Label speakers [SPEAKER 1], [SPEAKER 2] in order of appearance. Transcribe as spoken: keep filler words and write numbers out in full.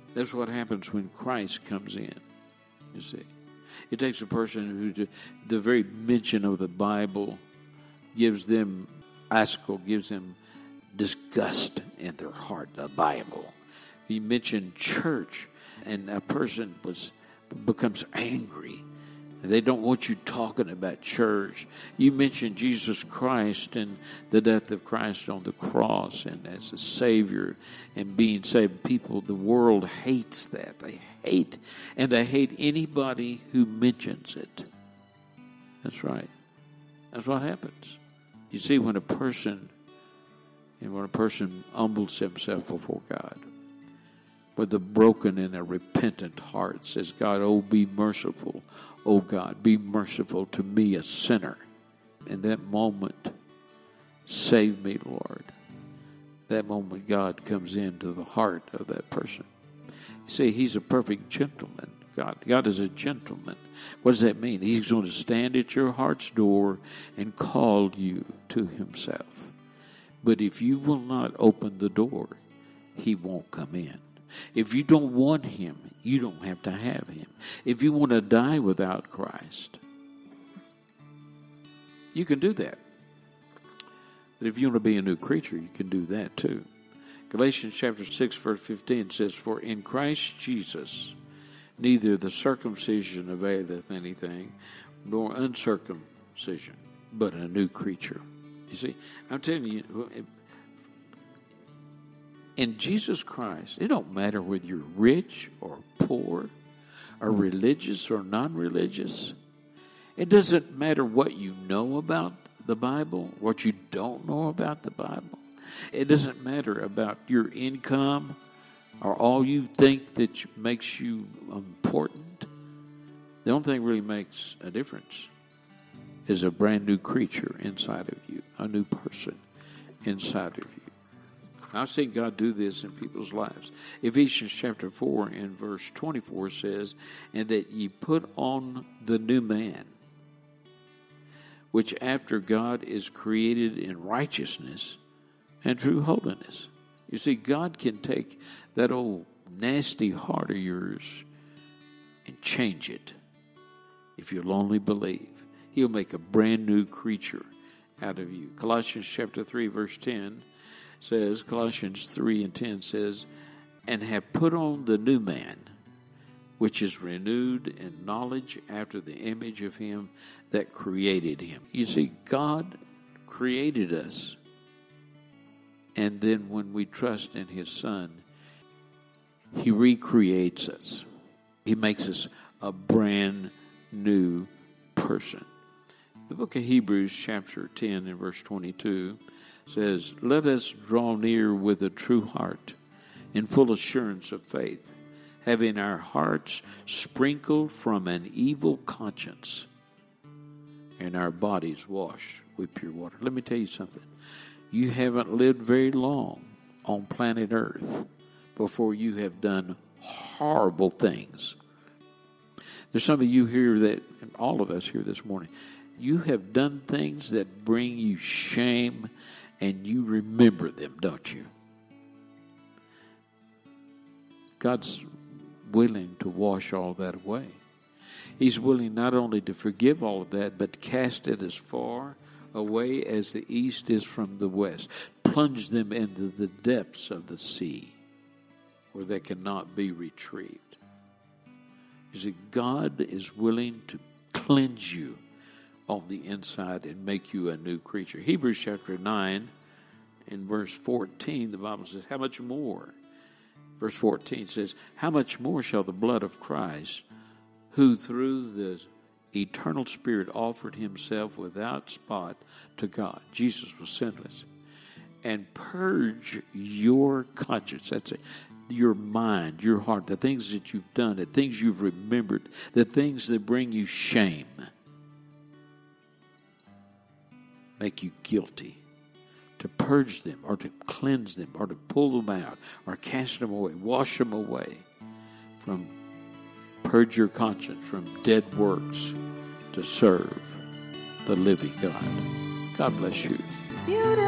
[SPEAKER 1] That's what happens when Christ comes in, you see. It takes a person who, the very mention of the Bible gives them, icicle, gives them disgust in their heart, the Bible. You mention church, and a person was becomes angry. They don't want you talking about church. You mention Jesus Christ and the death of Christ on the cross and as a Savior and being saved. People, the world hates that. They hate, and they hate anybody who mentions it. That's right. That's what happens. You see, when a person, and when a person humbles himself before God, with a broken and a repentant heart, says, God, oh, be merciful. Oh, God, be merciful to me, a sinner. In that moment, save me, Lord. That moment, God comes into the heart of that person. You see, he's a perfect gentleman. God, God is a gentleman. What does that mean? He's going to stand at your heart's door and call you to himself. But if you will not open the door, he won't come in. If you don't want him, you don't have to have him. If you want to die without Christ, you can do that. But if you want to be a new creature, you can do that too. Galatians chapter six, verse fifteen says, For in Christ Jesus neither the circumcision availeth anything, nor uncircumcision, but a new creature. You see, I'm telling you, in Jesus Christ, it don't matter whether you're rich or poor, or religious or non-religious. It doesn't matter what you know about the Bible, what you don't know about the Bible. It doesn't matter about your income or all you think that makes you important. The only thing that really makes a difference is a brand new creature inside of you, a new person inside of you. I've seen God do this in people's lives. Ephesians chapter four and verse twenty-four says, And that ye put on the new man, which after God is created in righteousness and true holiness. You see, God can take that old nasty heart of yours and change it. If you'll only believe, he'll make a brand new creature out of you. Colossians chapter three verse ten says, Colossians three and ten says, And have put on the new man, which is renewed in knowledge after the image of him that created him. You see, God created us. And then when we trust in his Son, he recreates us. He makes us a brand new person. The book of Hebrews chapter ten and verse twenty-two says, Let us draw near with a true heart in full assurance of faith, having our hearts sprinkled from an evil conscience and our bodies washed with pure water. Let me tell you something. You haven't lived very long on planet Earth before you have done horrible things. There's some of you here that, and all of us here this morning, you have done things that bring you shame, and you remember them, don't you? God's willing to wash all that away. He's willing not only to forgive all of that, but cast it as far away as the east is from the west. Plunge them into the depths of the sea where they cannot be retrieved. You see, God is willing to cleanse you on the inside and make you a new creature. Hebrews chapter nine in verse fourteen, the Bible says, how much more? Verse fourteen says, how much more shall the blood of Christ, who through the eternal Spirit offered himself without spot to God, Jesus was sinless, and purge your conscience, that's it, your mind, your heart, the things that you've done, the things you've remembered, the things that bring you shame, make you guilty, to purge them or to cleanse them or to pull them out or cast them away, wash them away from, purge your conscience from dead works to serve the living God. God bless you. Beautiful.